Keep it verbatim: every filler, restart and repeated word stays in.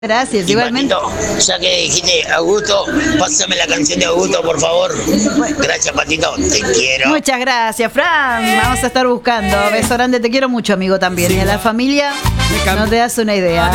Gracias, Y igualmente. Patito, ya que dijiste Augusto, pásame la canción de Augusto, por favor. Gracias, Patito, te quiero. Muchas gracias, Fran. Vamos a estar buscando. Beso grande, te quiero mucho, amigo, también. Y a la familia no te das una idea.